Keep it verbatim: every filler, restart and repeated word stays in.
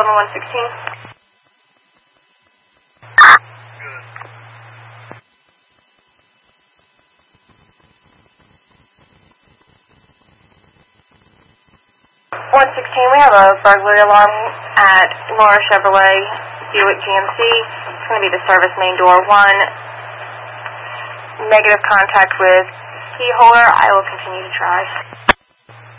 one sixteen. one sixteen, we have a burglary alarm at Laura Chevrolet Buick G M C. It's going to be the service main door one. Negative contact with key holder. I will continue to try.